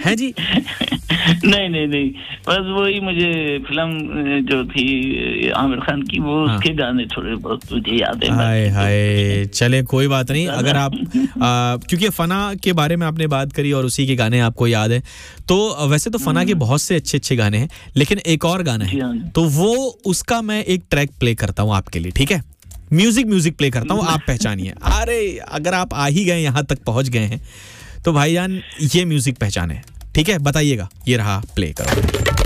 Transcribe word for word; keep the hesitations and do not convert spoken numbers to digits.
हैं जी? नहीं नहीं नहीं, बस वही मुझे फिल्म जो थी आमिर खान की, वो हाँ। उसके गाने थोड़े बहुत मुझे याद है। हाय हाय, चले कोई बात नहीं। अगर आप आ, क्योंकि फना के बारे में आपने बात करी और उसी के गाने आपको याद है, तो वैसे तो फना के बहुत से अच्छे अच्छे गाने हैं, लेकिन एक और गाना है, तो वो उसका मैं एक ट्रैक प्ले करता हूँ आपके लिए, ठीक है? म्यूजिक म्यूजिक प्ले करता हूँ, आप पहचानिए। अरे अगर आप आ ही गए, यहाँ तक पहुंच गए हैं, तो भाईजान ये म्यूजिक पहचाने, ठीक है? बताइएगा। ये रहा, प्ले करो।